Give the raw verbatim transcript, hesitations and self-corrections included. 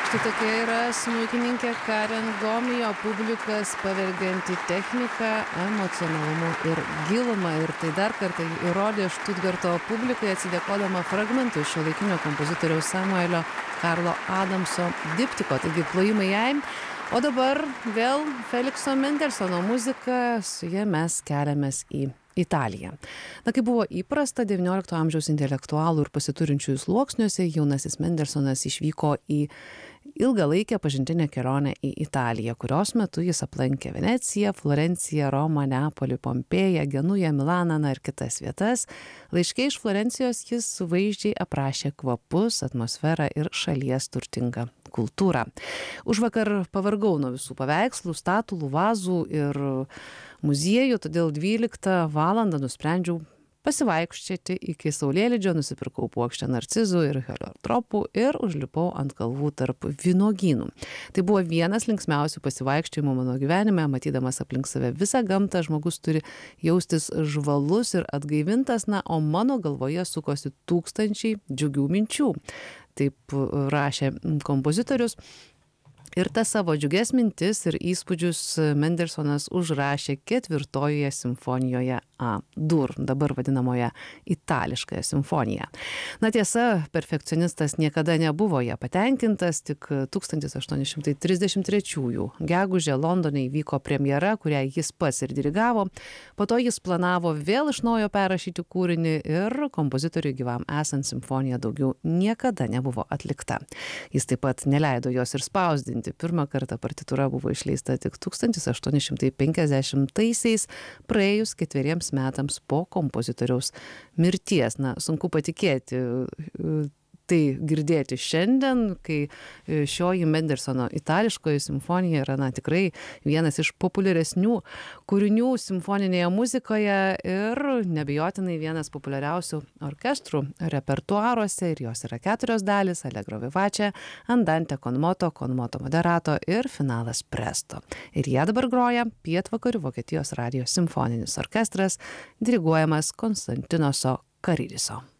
Štai tokia yra smuikininkė Karen Gomijo, publikas pavergianti techniką, emocionalumu ir gilumą. Ir tai dar kartą įrodė Štutgarto publikai, atsidėkodama fragmentų iš šiuolaikinio kompozitoriaus Samuelio Karlo Adamso diptiko. Taigi plojimai jai. O dabar vėl Felikso Mendelsono muzika, su ja mes keliamės į Italiją. Na, kaip buvo įprasta, devyniolikto amžiaus intelektualų ir pasiturinčiųjų sluoksniuose, jaunasis Mendelsonas išvyko į ilgalaikę pažintinę kelionę į Italiją, kurios metu jis aplankė Veneciją, Florenciją, Romą, Neapolį, Pompėją, Genują, Milaną ir kitas vietas. Laiške iš Florencijos jis vaizdžiai aprašė kvapus, atmosferą ir šalies turtingą kultūrą. Užvakar pavargau nuo visų paveikslų, statulų, vazų ir muziejų, todėl dvyliktą valandą nusprendžiau pasivaikščioti iki Saulėlydžio, nusipirkau puokštę narcizų ir heliotropų ir užlipau ant kalvų tarp vynuogynų. Tai buvo vienas linksmiausių pasivaikščiojimų mano gyvenime. Matydamas aplink save visą gamtą, žmogus turi jaustis žvalus ir atgaivintas, na, o mano galvoje sukosi tūkstančiai džiugių minčių. Taip rašė kompozitorius. Ir tas savo džiugias mintis ir įspūdžius Mendelsonas užrašė ketvirtojoje simfonijoje A-dur, dabar vadinamoje itališkąją simfoniją. Na, tiesa, perfekcionistas niekada nebuvo ją patenkintas, tik tūkstantis aštuoni šimtai trisdešimt trečiųjų gegužę Londone įvyko premjera, kurią jis pats ir dirigavo. Po to jis planavo vėl iš naujo perrašyti kūrinį ir kompozitoriui gyvam esant simfonija daugiau niekada nebuvo atlikta. Jis taip pat neleido jos ir spausdinti. Pirmą kartą partitūra buvo išleista tik tūkstantis aštuoni šimtai penkiasdešimtaisiais, praėjus ketveriems metams po kompozitoriaus mirties. Na, sunku patikėti tai girdėti šiandien, kai šioji Mendelsono itališkoji simfonija yra, na, tikrai vienas iš populiaresnių kūrinių simfoninėje muzikoje ir neabejotinai vienas populiariausių orkestrų repertuaruose, ir jos yra keturios dalys: Allegro vivace, Andante con moto, con moto moderato ir finalas presto. Ir ją dabar groja Pietvakarių Vokietijos radijo simfoninis orkestras, diriguojamas Konstantinoso Karidiso.